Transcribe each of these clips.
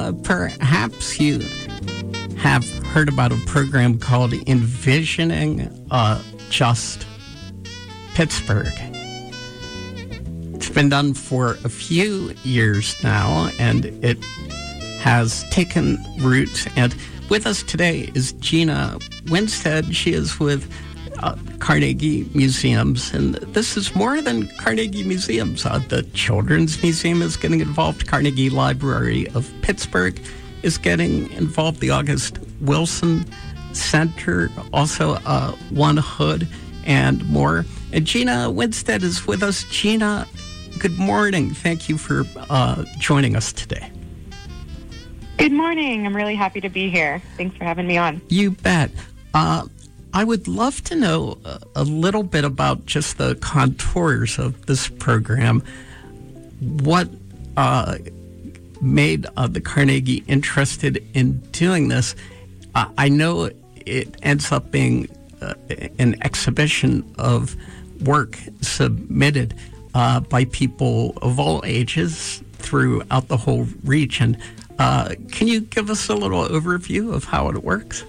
Perhaps you have heard about a program called Envisioning Just Pittsburgh. It's been done for a few years now, and it has taken root. And with us today is Gina Winstead. She is with Carnegie Museums, and this is more than Carnegie Museums. The Children's Museum is getting involved. Carnegie Library of Pittsburgh is getting involved. The August Wilson Center, also One Hood, and more. And Gina Winstead is with us. Gina, good morning. Thank you for joining us today. Good morning. I'm really happy to be here. Thanks for having me on. You bet. I would love to know a little bit about just the contours of this program. What made the Carnegie interested in doing this? I know it ends up being an exhibition of work submitted by people of all ages throughout the whole region. Can you give us a little overview of how it works?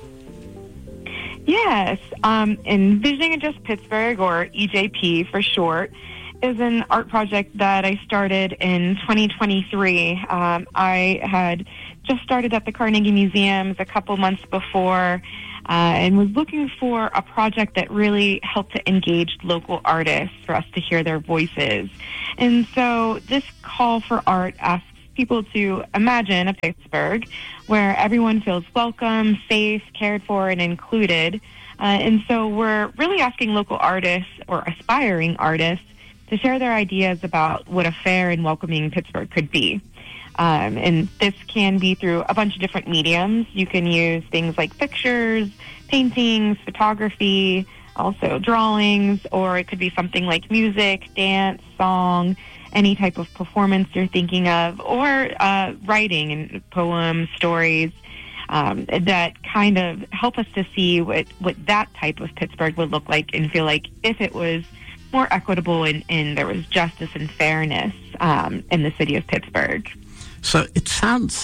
Yes. Envisioning Just Pittsburgh, or EJP for short, is an art project that I started in 2023. I had just started at the Carnegie Museums a couple months before and was looking for a project that really helped to engage local artists for us to hear their voices. And so this call for art asks people to imagine a Pittsburgh where everyone feels welcome, safe, cared for, and included. And so we're really asking local artists or aspiring artists to share their ideas about what a fair and welcoming Pittsburgh could be. And this can be through a bunch of different mediums. You can use things like pictures, paintings, photography, also drawings, or it could be something like music, dance, song, any type of performance you're thinking of, or writing and poems, stories that kind of help us to see what that type of Pittsburgh would look like and feel like if it was more equitable and there was justice and fairness in the city of Pittsburgh. So it sounds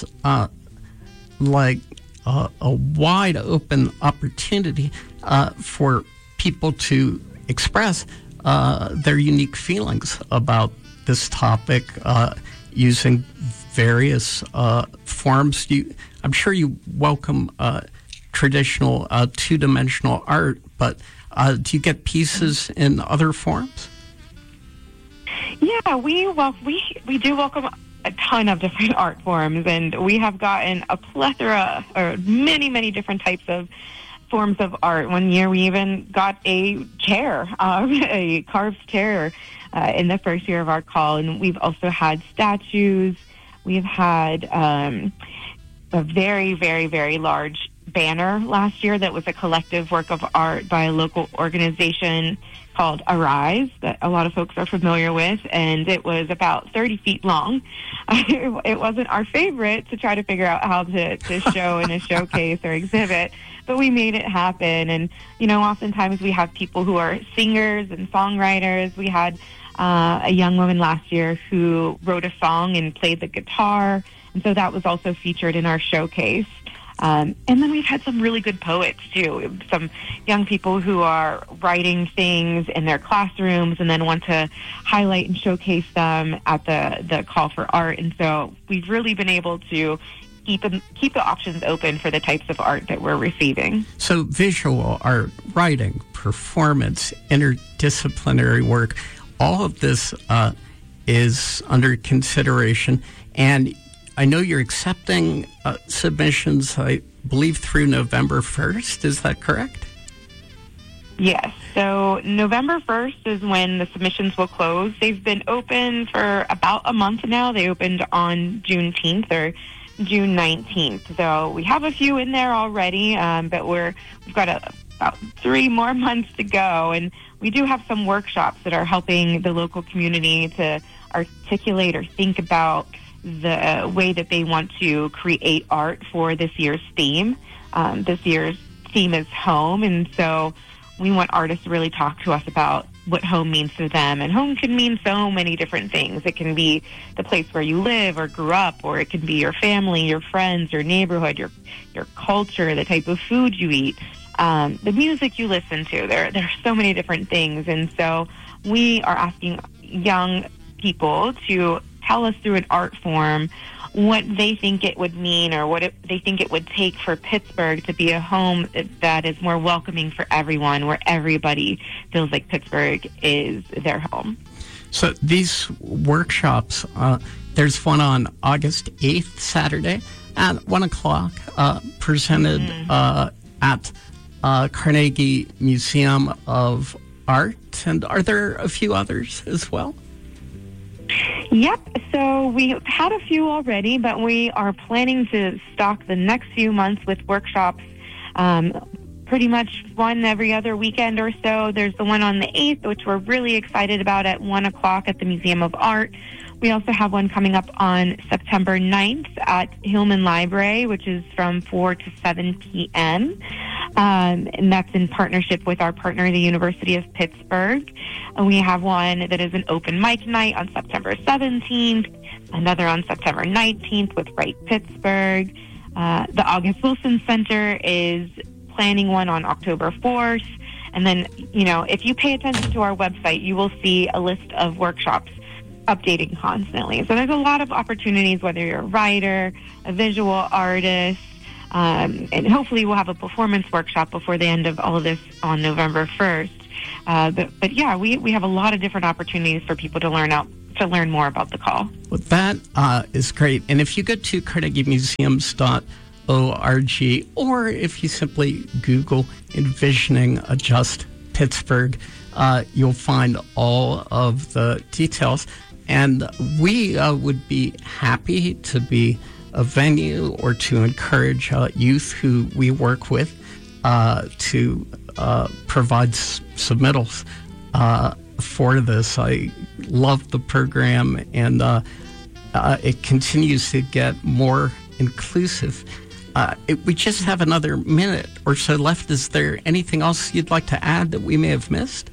like a wide open opportunity for people to express their unique feelings about this topic using various forms. I'm sure you welcome traditional two-dimensional art, but do you get pieces in other forms? Yeah, we do welcome a ton of different art forms, and we have gotten a plethora or many different types of forms of art. One year we even got a chair, a carved chair in the first year of our call, and we've also had statues. We've had a very, very, very large banner last year that was a collective work of art by a local organization called Arise that a lot of folks are familiar with, and it was about 30 feet long. It wasn't our favorite to try to figure out how to show in a showcase or exhibit, but we made it happen. And, oftentimes we have people who are singers and songwriters. We had a young woman last year who wrote a song and played the guitar, and so that was also featured in our showcase. And then we've had some really good poets, too. Some young people who are writing things in their classrooms and then want to highlight and showcase them at the call for art. And so we've really been able to keep the options open for the types of art that we're receiving. So visual art, writing, performance, interdisciplinary work, all of this is under consideration. And I know you're accepting submissions, I believe, through November 1st. Is that correct? Yes. So November 1st is when the submissions will close. They've been open for about a month now. They opened on Juneteenth or June 19th. So we have a few in there already, but we've got about 3 more months to go. And we do have some workshops that are helping the local community to articulate or think about the way that they want to create art for this year's theme. This year's theme is home, and so we want artists to really talk to us about what home means to them. And home can mean so many different things. It can be the place where you live or grew up, or it can be your family, your friends, your neighborhood, your culture, the type of food you eat, the music you listen to. There are so many different things. And so we are asking young people to tell us through an art form what they think it would mean, or what they think it would take for Pittsburgh to be a home that is more welcoming for everyone, where everybody feels like Pittsburgh is their home. So these workshops, there's one on August 8th, Saturday, at 1 o'clock, presented at Carnegie Museum of Art. And are there a few others as well? Yep. So we had a few already, but we are planning to stock the next few months with workshops, pretty much one every other weekend or so. There's the one on the 8th, which we're really excited about, at 1 o'clock at the Museum of Art. We also have one coming up on September 9th at Hillman Library, which is from 4 to 7 p.m., and that's in partnership with our partner, the University of Pittsburgh. And we have one that is an open mic night on September 17th, another on September 19th with Right Pittsburgh. The August Wilson Center is planning one on October 4th. And then, if you pay attention to our website, you will see a list of workshops updating constantly. So there's a lot of opportunities, whether you're a writer, a visual artist, and hopefully we'll have a performance workshop before the end of all of this on November 1st. But yeah, we have a lot of different opportunities for people to learn more about the call. Well, that is great. And if you go to carnegiemuseums.org, or if you simply Google Envisioning a Just Pittsburgh, you'll find all of the details. And we would be happy to be a venue or to encourage youth who we work with to provide submittals for this. I love the program, and it continues to get more inclusive. We just have another minute or so left. Is there anything else you'd like to add that we may have missed?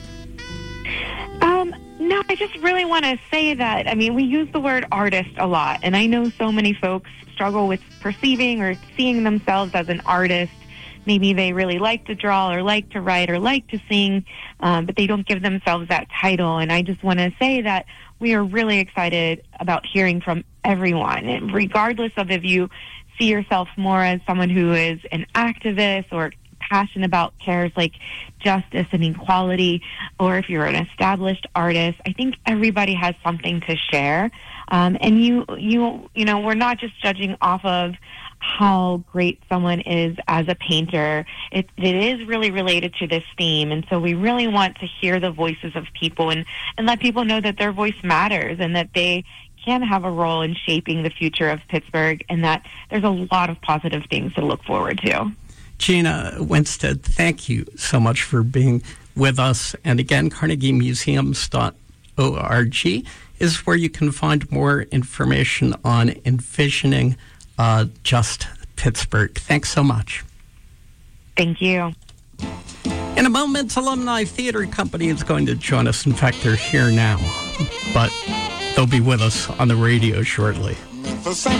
No, I just really want to say that, we use the word artist a lot, and I know so many folks struggle with perceiving or seeing themselves as an artist. Maybe they really like to draw or like to write or like to sing, but they don't give themselves that title. And I just want to say that we are really excited about hearing from everyone, and regardless of if you see yourself more as someone who is an activist or passionate about cares like justice and equality, or if you're an established artist. I think everybody has something to share. And we're not just judging off of how great someone is as a painter. It is really related to this theme. And so we really want to hear the voices of people and let people know that their voice matters, and that they can have a role in shaping the future of Pittsburgh, and that there's a lot of positive things to look forward to. Gina Winstead, thank you so much for being with us. And again, carnegiemuseums.org is where you can find more information on Envisioning Just Pittsburgh. Thanks so much. Thank you. In a moment, Alumni Theater Company is going to join us. In fact, they're here now, but they'll be with us on the radio shortly.